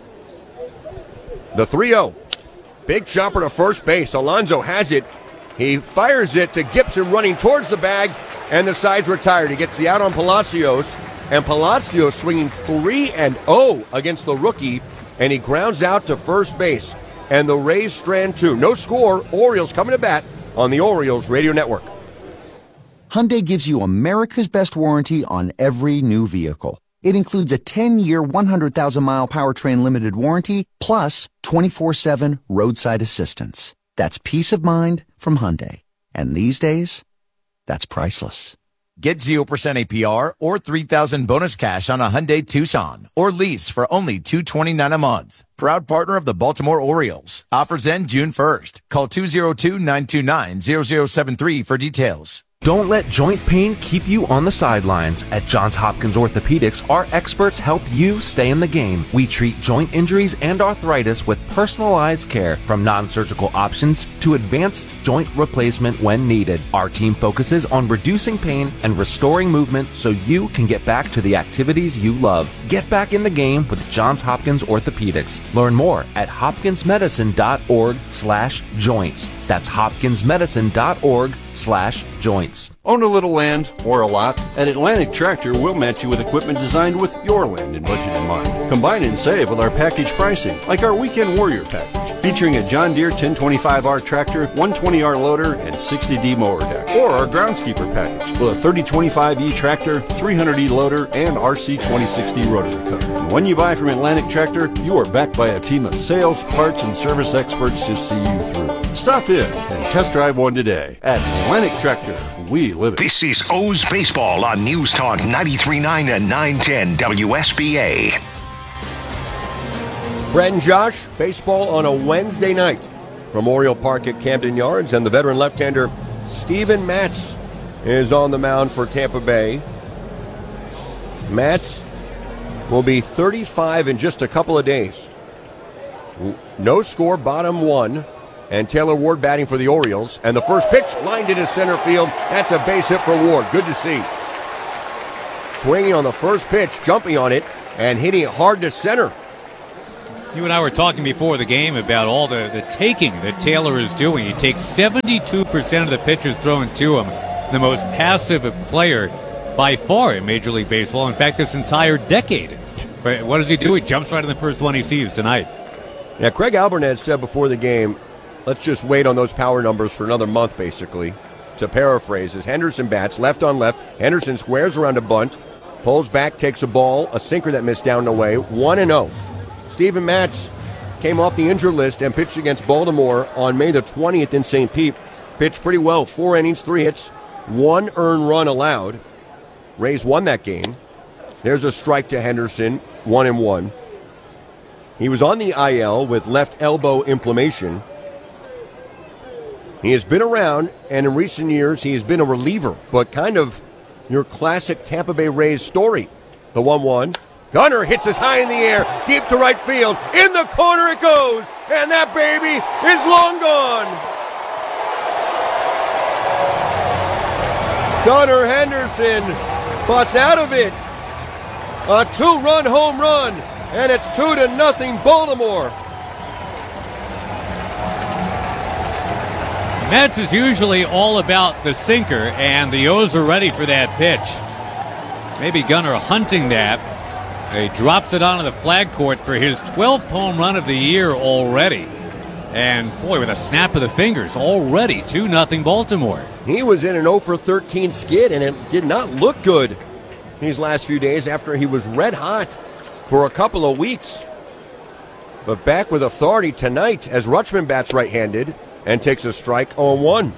The three oh. Big chopper to first base. Alonso has it. He fires it to Gibson running towards the bag, and the side's retired. He gets the out on Palacios, and Palacios swinging three and oh against the rookie, and he grounds out to first base. And the Rays strand two. No score. Orioles coming to bat on the Orioles Radio Network. Hyundai gives you America's best warranty on every new vehicle. It includes a ten-year, one hundred thousand mile powertrain limited warranty, plus twenty-four seven roadside assistance. That's peace of mind from Hyundai. And these days, that's priceless. Get zero percent A P R or three thousand bonus cash on a Hyundai Tucson or lease for only two hundred twenty-nine dollars a month. Proud partner of the Baltimore Orioles. Offers end June first. Call two oh two, nine two nine, zero zero seven three for details. Don't let joint pain keep you on the sidelines. At Johns Hopkins Orthopedics, our experts help you stay in the game. We treat joint injuries and arthritis with personalized care, from non-surgical options to advanced joint replacement when needed. Our team focuses on reducing pain and restoring movement so you can get back to the activities you love. Get back in the game with Johns Hopkins Orthopedics. Learn more at hopkinsmedicine.org slash joints. That's hopkinsmedicine.org slash joints. Own a little land or a lot? At Atlantic Tractor, we'll match you with equipment designed with your land and budget in mind. Combine and save with our package pricing, like our Weekend Warrior package, featuring a John Deere ten twenty-five R tractor, one twenty R loader, and sixty D mower deck. Or our Groundskeeper package, with a thirty twenty-five E tractor, three hundred E loader, and R C twenty sixty rotary cutter. And when you buy from Atlantic Tractor, you are backed by a team of sales, parts, and service experts to see you through. Stop in and test drive one today. At Atlantic Tractor, we live it. This is O's Baseball on News Talk ninety-three point nine and nine ten W S B A. Brett and Josh, baseball on a Wednesday night from Oriole Park at Camden Yards, and the veteran left-hander Steven Matz is on the mound for Tampa Bay. Matz will be thirty-five in just a couple of days. No score, bottom one. And Taylor Ward batting for the Orioles. And the first pitch lined into center field. That's a base hit for Ward. Good to see. Swinging on the first pitch, jumping on it, and hitting it hard to center. You and I were talking before the game about all the, the taking that Taylor is doing. He takes seventy-two percent of the pitches thrown to him. The most passive player by far in Major League Baseball. In fact, this entire decade. But what does he do? He jumps right in the first one he sees tonight. Yeah, Craig Albernaz said before the game, let's just wait on those power numbers for another month, basically. To paraphrase, as Henderson bats, left on left. Henderson squares around a bunt, pulls back, takes a ball, a sinker that missed down and away, one and oh. Steven Matz came off the injured list and pitched against Baltimore on May the twentieth in Saint Pete. Pitched pretty well, four innings, three hits, one earned run allowed. Rays won that game. There's a strike to Henderson, one and one. He was on the I L with left elbow inflammation. He has been around, and in recent years he has been a reliever, but kind of your classic Tampa Bay Rays story. The one one. Gunnar hits us high in the air, deep to right field. In the corner it goes, and that baby is long gone. Gunnar Henderson busts out of it. A two-run home run, and it's two to nothing Baltimore. Mets is usually all about the sinker, and the O's are ready for that pitch. Maybe Gunnar hunting that. He drops it onto the flag court for his twelfth home run of the year already. And, boy, with a snap of the fingers, already two nothing Baltimore. He was in an oh for thirteen skid, and it did not look good these last few days after he was red hot for a couple of weeks. But back with authority tonight as Rutschman bats right-handed and takes a strike oh one.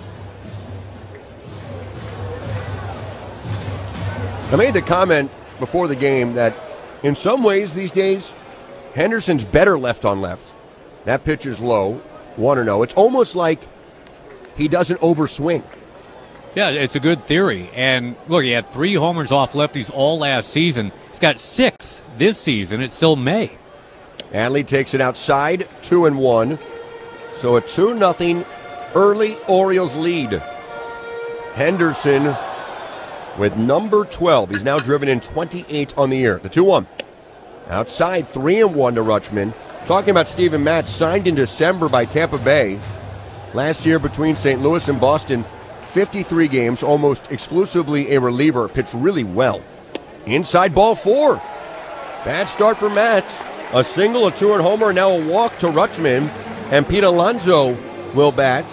I made the comment before the game that in some ways these days, Henderson's better left on left. That pitch is low, one and oh. It's almost like he doesn't overswing. Yeah, it's a good theory. And look, he had three homers off lefties all last season. He's got six this season. It's still May. Adley takes it outside, two and one. So a two nothing early Orioles lead. Henderson with number twelve. He's now driven in twenty-eight on the year. The two one. Outside, three and one to Rutschman. Talking about Steven Matz, signed in December by Tampa Bay. Last year between Saint Louis and Boston, fifty-three games, almost exclusively a reliever. Pitched really well. Inside ball four. Bad start for Matz. A single, a two-run homer, and now a walk to Rutschman. And Pete Alonso will bat.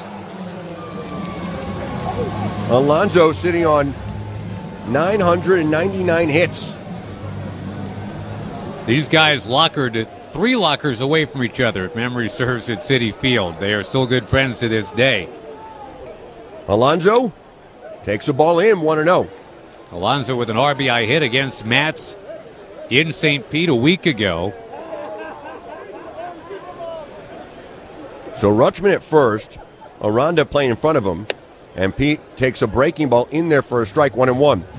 Alonso sitting on nine hundred ninety-nine hits. These guys lockered three lockers away from each other, if memory serves, at Citi Field. They are still good friends to this day. Alonso takes the ball in, one and oh. Alonso with an R B I hit against Matz in Saint Pete a week ago. So Rutschman at first, Aranda playing in front of him, and Pete takes a breaking ball in there for a strike, one and one.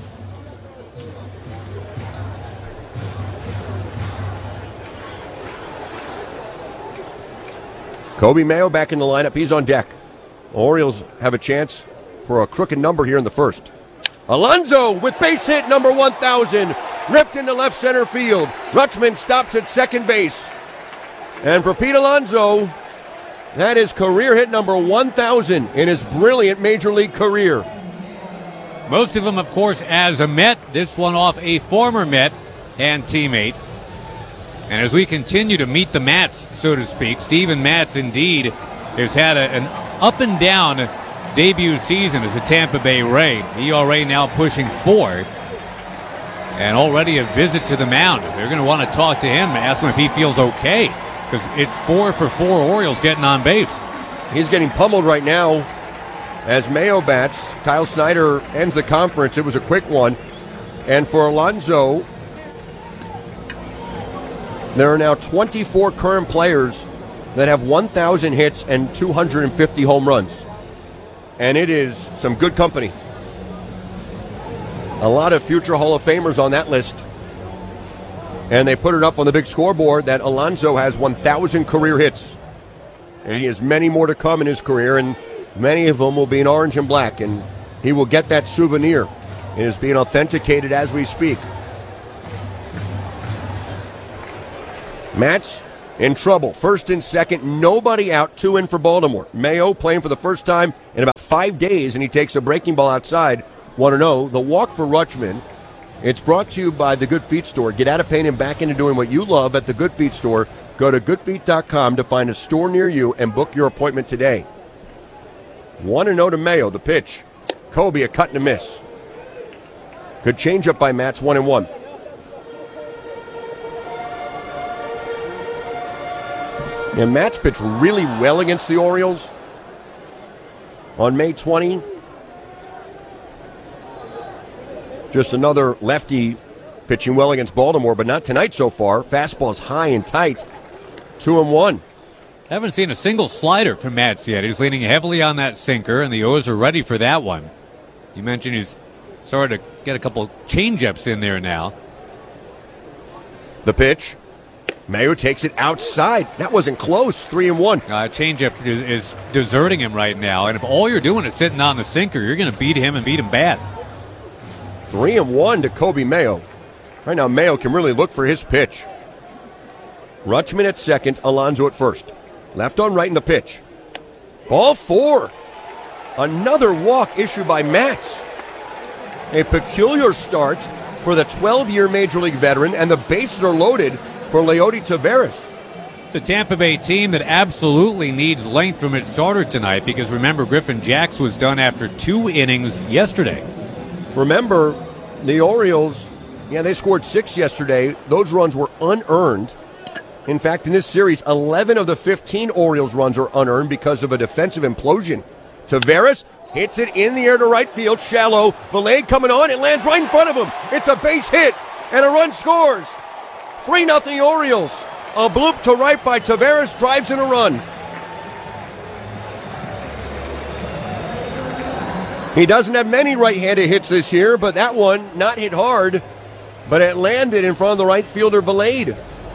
Kobe Mayo back in the lineup. He's on deck. Orioles have a chance for a crooked number here in the first. Alonso with base hit number one thousand. Ripped into left center field. Rutschman stops at second base. And for Pete Alonso, that is career hit number one thousand in his brilliant Major League career. Most of them, of course, as a Met. This one off a former Met and teammate. And as we continue to meet the Mats, so to speak, Steven Matz indeed has had a, an up and down debut season as a Tampa Bay Ray. E R A now pushing four. And already a visit to the mound. They're going to want to talk to him and ask him if he feels okay, because it's four for four Orioles getting on base. He's getting pummeled right now as Mayo bats. Kyle Snyder ends the conference. It was a quick one. And for Alonso, there are now twenty-four current players that have one thousand hits and two hundred fifty home runs. And it is some good company. A lot of future Hall of Famers on that list. And they put it up on the big scoreboard that Alonso has one thousand career hits. And he has many more to come in his career, and many of them will be in orange and black, and he will get that souvenir. It is being authenticated as we speak. Mats in trouble. First and second, nobody out, two in for Baltimore. Mayo playing for the first time in about five days, and he takes a breaking ball outside. one and oh. The walk for Rutschman. It's brought to you by the Good Feet Store. Get out of pain and back into doing what you love at the Good Feet Store. Go to good feet dot com to find a store near you and book your appointment today. one and oh to Mayo. The pitch. Kobe, a cut and a miss. Good changeup by Mats, one and one. And Mats pitched really well against the Orioles on May twentieth. Just another lefty pitching well against Baltimore, but not tonight so far. Fastball's high and tight. Two and one. Haven't seen a single slider from Mats yet. He's leaning heavily on that sinker, and the O's are ready for that one. You mentioned he's started to get a couple change-ups in there now. The pitch. Mayo takes it outside. That wasn't close. Three and one. Uh, changeup is, is deserting him right now, and if all you're doing is sitting on the sinker, you're going to beat him and beat him bad. Three and one to Kobe Mayo. Right now, Mayo can really look for his pitch. Rutschman at second, Alonso at first. Left on right in the pitch. Ball four. Another walk issued by Mats. A peculiar start for the twelve-year Major League veteran, and the bases are loaded for Leody Taveras. It's a Tampa Bay team that absolutely needs length from its starter tonight because, remember, Griffin Jacks was done after two innings yesterday. Remember, the Orioles, yeah, they scored six yesterday. Those runs were unearned. In fact, in this series, eleven of the fifteen Orioles runs are unearned because of a defensive implosion. Taveras hits it in the air to right field, shallow. Valade coming on, it lands right in front of him. It's a base hit, and a run scores. three nothing Orioles. A bloop to right by Taveras drives in a run. He doesn't have many right-handed hits this year, but that one not hit hard, but it landed in front of the right fielder Valade.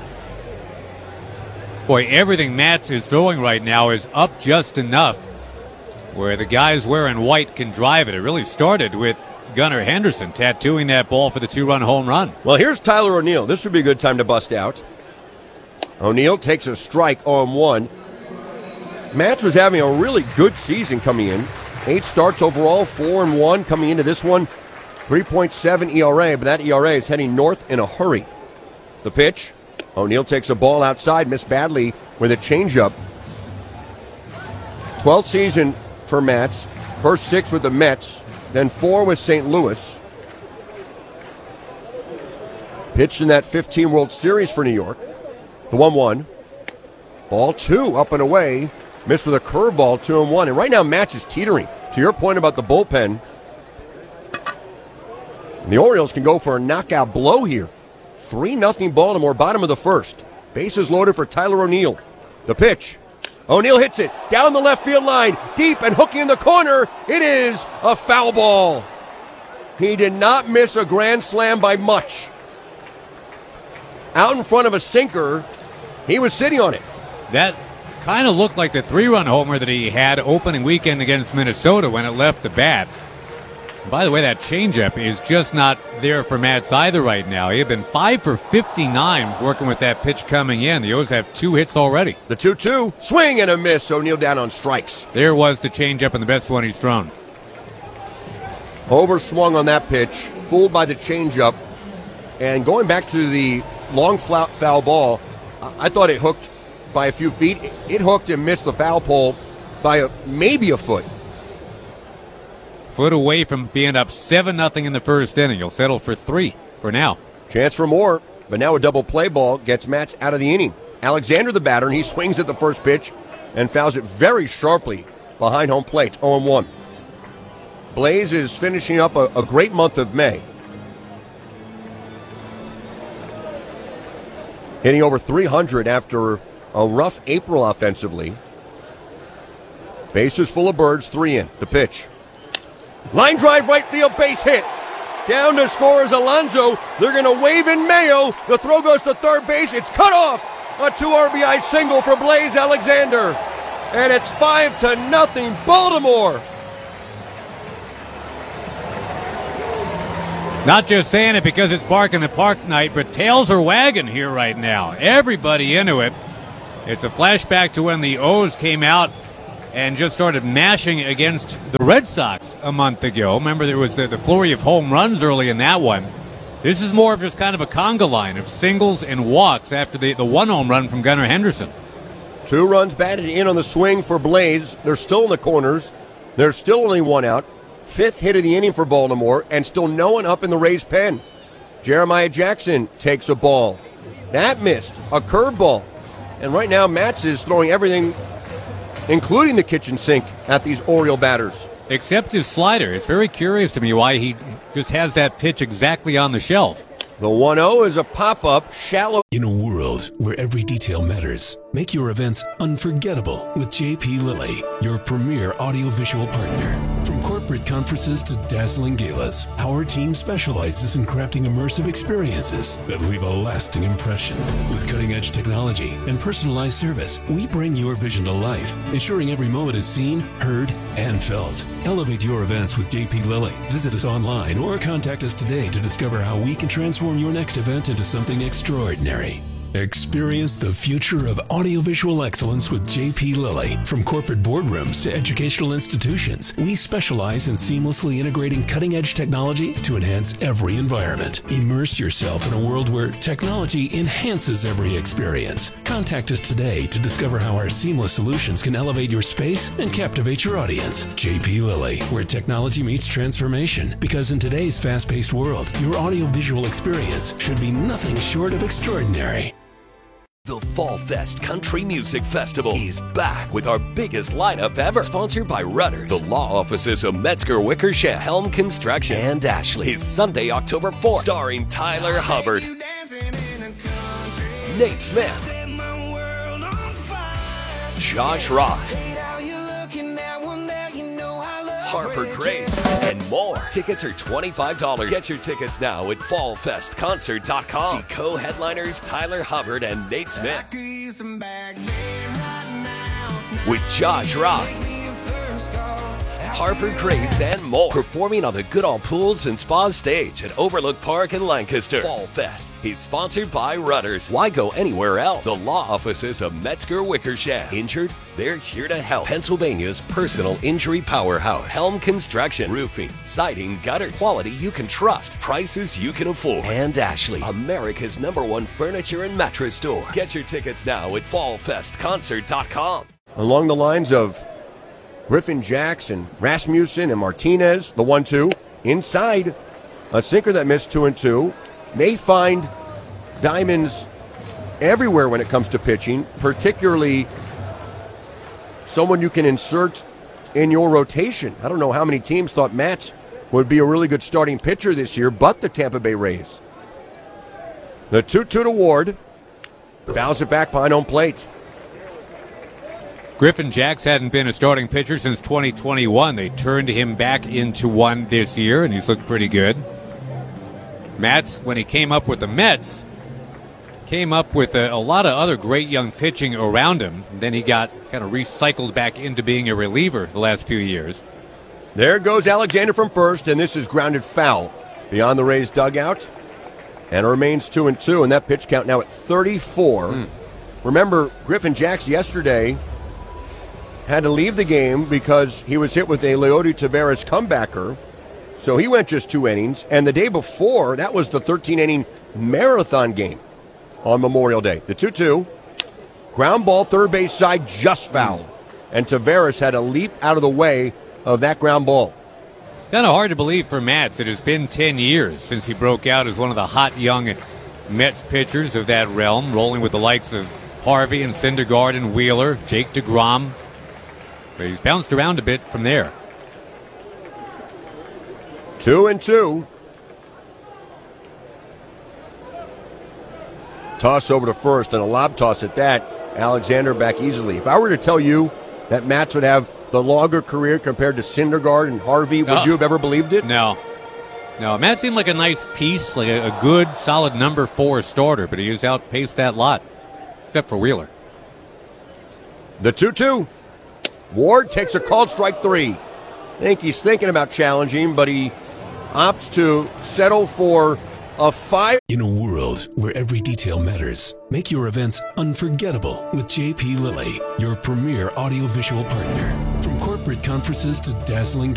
Boy, everything Mats is throwing right now is up just enough where the guys wearing white can drive it. It really started with Gunnar Henderson tattooing that ball for the two-run home run. Well, here's Tyler O'Neill. This would be a good time to bust out. O'Neill takes a strike on one. Mats was having a really good season coming in. Eight starts overall, four and one coming into this one. three point seven E R A, but that E R A is heading north in a hurry. The pitch. O'Neill takes a ball outside, missed badly with a changeup. twelfth season for Mats. First six with the Mets, then four with Saint Louis. Pitched in that fifteen World Series for New York. The one one. Ball two, up and away. Missed with a curveball, two and one. And right now, Mats is teetering. To your point about the bullpen, the Orioles can go for a knockout blow here. three nothing Baltimore, bottom of the first. Bases loaded for Tyler O'Neill. The pitch. O'Neill hits it down the left field line, deep and hooking in the corner. It is a foul ball. He did not miss a grand slam by much. Out in front of a sinker, he was sitting on it. That kind of looked like the three-run homer that he had opening weekend against Minnesota when it left the bat. By the way, that changeup is just not there for Mats either right now. He had been five for fifty-nine working with that pitch coming in. The O's have two hits already. The two two, swing and a miss. O'Neill down on strikes. There was the changeup and the best one he's thrown. Overswung on that pitch, fooled by the changeup. And going back to the long foul ball, I thought it hooked by a few feet. It hooked and missed the foul pole by a, maybe a foot. Foot away from being up seven nothing in the first inning. You'll settle for three for now. Chance for more, but now a double play ball gets Mats out of the inning. Alexander the batter, and he swings at the first pitch and fouls it very sharply behind home plate, oh and one. Blaze is finishing up a, a great month of May. Hitting over three hundred after a rough April offensively. Bases full of birds, three in. The pitch. Line drive, right field, base hit. Down to score is Alonso. They're going to wave in Mayo. The throw goes to third base. It's cut off. A two R B I single for Blaze Alexander. and it's five to nothing Baltimore. Not just saying it because it's Bark in the Park night, but tails are wagging here right now. Everybody into it. It's a flashback to when the O's came out and just started mashing against the Red Sox a month ago. Remember, there was the, the flurry of home runs early in that one. This is more of just kind of a conga line of singles and walks after the, the one home run from Gunnar Henderson. Two runs batted in on the swing for Blaze. They're still in the corners. There's still only one out. Fifth hit of the inning for Baltimore, and still no one up in the Rays' pen. Jeremiah Jackson takes a ball. That missed. A curveball. And right now, Matz is throwing everything, including the kitchen sink, at these Oriole batters. Except his slider. It's very curious to me why he just has that pitch exactly on the shelf. The one oh is a pop-up, shallow. In a world where every detail matters, make your events unforgettable with J P Lilly, your premier audiovisual partner. From corporate conferences to dazzling galas, our team specializes in crafting immersive experiences that leave a lasting impression. With cutting-edge technology and personalized service, we bring your vision to life, ensuring every moment is seen, heard, and felt. Elevate your events with J P Lilly. Visit us online or contact us today to discover how we can transform your next event into something extraordinary. Experience the future of audiovisual excellence with J P Lilly. From corporate boardrooms to educational institutions, we specialize in seamlessly integrating cutting-edge technology to enhance every environment. Immerse yourself in a world where technology enhances every experience. Contact us today to discover how our seamless solutions can elevate your space and captivate your audience. J P Lilly, where technology meets transformation. Because in today's fast-paced world, your audiovisual experience should be nothing short of extraordinary. The Fall Fest Country Music Festival is back with our biggest lineup ever. Sponsored by Rudders, the law offices of Metzger Wickersham, Helm Construction, and Ashley. Is Sunday, October fourth. Starring Tyler Hubbard, Nate Smith, Josh Ross, Harper Grace, and more. Tickets are twenty-five dollars. Get your tickets now at fall fest concert dot com. See co-headliners Tyler Hubbard and Nate Smith. With Josh Ross, Harper Grace, and more. Performing on the Goodall Pools and Spa stage at Overlook Park in Lancaster. Fall Fest is sponsored by Rudders. Why go anywhere else? The law offices of Metzger Wickersham. Injured? They're here to help. Pennsylvania's personal injury powerhouse. Helm Construction. Roofing, siding, gutters. Quality you can trust. Prices you can afford. And Ashley, America's number one furniture and mattress store. Get your tickets now at fall fest concert dot com. Along the lines of Griffin Jackson, Rasmussen, and Martinez, the one two. Inside, a sinker that missed two and two. May find diamonds everywhere when it comes to pitching, particularly someone you can insert in your rotation. I don't know how many teams thought Matz would be a really good starting pitcher this year, but the Tampa Bay Rays. The two two to Ward. Fouls it back behind home plate. Griffin Jacks hadn't been a starting pitcher since twenty twenty-one. They turned him back into one this year, and he's looked pretty good. Matz, when he came up with the Mets, came up with a, a lot of other great young pitching around him. And then he got kind of recycled back into being a reliever the last few years. There goes Alexander from first, and this is grounded foul beyond the Rays' dugout. And it remains two and two, and that pitch count now at thirty-four. Mm. Remember, Griffin Jacks yesterday had to leave the game because he was hit with a Leody Taveras comebacker. So he went just two innings. And the day before, that was the thirteen-inning marathon game on Memorial Day. The two two. Ground ball, third base side, just fouled. And Taveras had to leap out of the way of that ground ball. Kind of hard to believe for Matz. It has been ten years since he broke out as one of the hot young Mets pitchers of that realm, rolling with the likes of Harvey and Syndergaard and Wheeler, Jake DeGrom. But he's bounced around a bit from there. Two and two. Toss over to first, and a lob toss at that. Alexander back easily. If I were to tell you that Matz would have the longer career compared to Syndergaard and Harvey, would uh, you have ever believed it? No. No, Matt seemed like a nice piece, like a, a good, solid number four starter, but he has outpaced that lot, except for Wheeler. The two two. Ward takes a called strike three. I think he's thinking about challenging, but he opts to settle for a five. In a world where every detail matters, make your events unforgettable with J P Lilly, your premier audiovisual partner. From corporate conferences to dazzling